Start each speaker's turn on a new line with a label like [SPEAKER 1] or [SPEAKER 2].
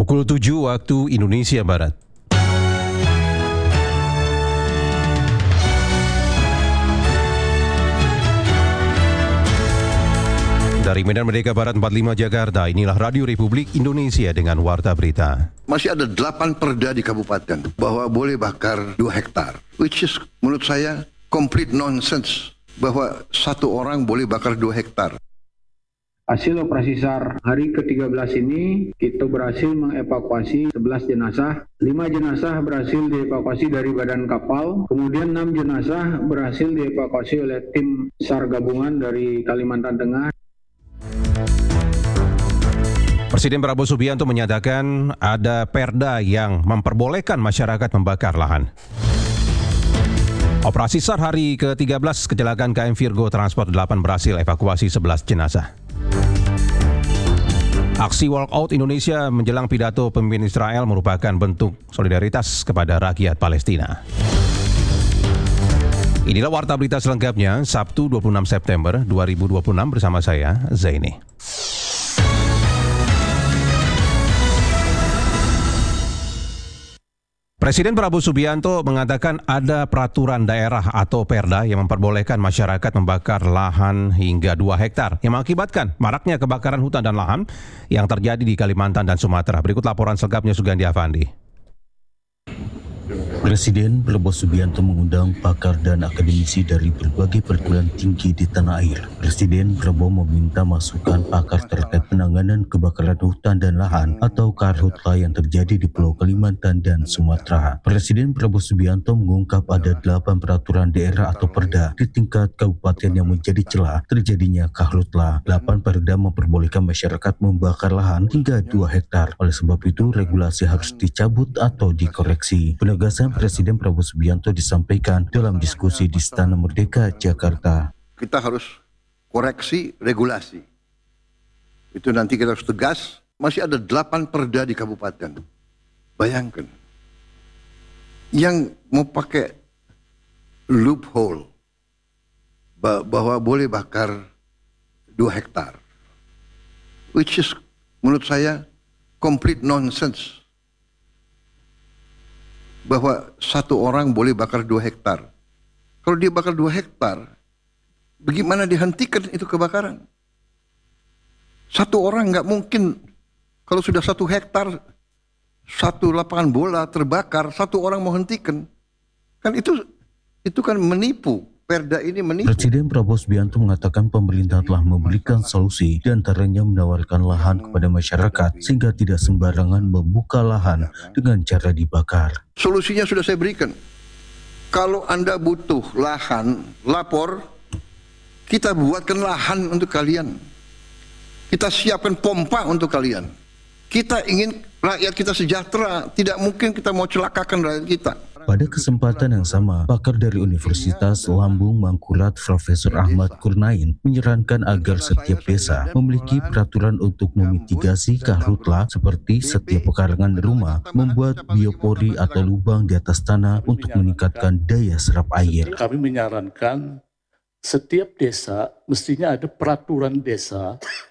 [SPEAKER 1] Pukul 7 waktu Indonesia Barat. Dari Medan Merdeka Barat 45 Jakarta, inilah Radio Republik Indonesia dengan Warta Berita.
[SPEAKER 2] Masih ada 8 perda di kabupaten bahwa boleh bakar 2 hektar. Which is menurut saya complete nonsense bahwa satu orang boleh bakar 2 hektar.
[SPEAKER 3] Hasil operasi SAR hari ke-13 ini, kita berhasil mengevakuasi 11 jenazah. 5 jenazah berhasil dievakuasi dari badan kapal. Kemudian 6 jenazah berhasil dievakuasi oleh tim SAR gabungan dari Kalimantan Tengah.
[SPEAKER 1] Presiden Prabowo Subianto menyatakan ada perda yang memperbolehkan masyarakat membakar lahan. Operasi SAR hari ke-13 kecelakaan KM Virgo Transport 8 berhasil evakuasi 11 jenazah. Aksi walkout Indonesia menjelang pidato pemimpin Israel merupakan bentuk solidaritas kepada rakyat Palestina. Inilah Warta Berita selengkapnya, Sabtu 26 September 2026 bersama saya, Zaini. Presiden Prabowo Subianto mengatakan ada peraturan daerah atau perda yang memperbolehkan masyarakat membakar lahan hingga 2 hektar yang mengakibatkan maraknya kebakaran hutan dan lahan yang terjadi di Kalimantan dan Sumatera. Berikut laporan selengkapnya Sugandi Afandi.
[SPEAKER 4] Presiden Prabowo Subianto mengundang pakar dan akademisi dari berbagai perguruan tinggi di tanah air. Presiden Prabowo meminta masukan pakar terkait penanganan kebakaran hutan dan lahan atau karhutla yang terjadi di Pulau Kalimantan dan Sumatera. Presiden Prabowo Subianto mengungkap ada 8 peraturan daerah atau perda di tingkat kabupaten yang menjadi celah terjadinya karhutla. 8 perda memperbolehkan masyarakat membakar lahan hingga 2 hektar. Oleh sebab itu, regulasi harus dicabut atau dikoreksi. Penegasan Presiden Prabowo Subianto disampaikan dalam diskusi di Istana Merdeka, Jakarta.
[SPEAKER 2] Kita harus koreksi regulasi. Itu nanti kita harus tegas. Masih ada 8 perda di kabupaten. Bayangkan. Yang mau pakai loophole bahwa boleh bakar 2 hektar. Which is menurut saya complete nonsense. Bahwa satu orang boleh bakar 2 hektar. Kalau dia bakar 2 hektar, bagaimana dihentikan itu kebakaran? Satu orang nggak mungkin, kalau sudah 1 hektar, 1 lapangan bola terbakar, 1 orang mau hentikan. Kan itu kan menipu. Perda ini menipu.
[SPEAKER 4] Presiden Prabowo Subianto mengatakan pemerintah telah memberikan solusi, diantaranya menawarkan lahan kepada masyarakat sehingga tidak sembarangan membuka lahan dengan cara dibakar.
[SPEAKER 2] Solusinya sudah saya berikan. Kalau Anda butuh lahan, lapor, kita buatkan lahan untuk kalian. Kita siapkan pompa untuk kalian. Kita ingin rakyat kita sejahtera, tidak mungkin kita mau celakakan rakyat kita.
[SPEAKER 4] Pada kesempatan yang sama, pakar dari Universitas Lambung Mangkurat Profesor Ahmad Kurnain menyarankan agar setiap desa memiliki peraturan untuk memitigasi karhutla seperti setiap pekarangan rumah membuat biopori atau lubang di atas tanah untuk meningkatkan daya serap air.
[SPEAKER 5] Kami menyarankan setiap desa mestinya ada peraturan desa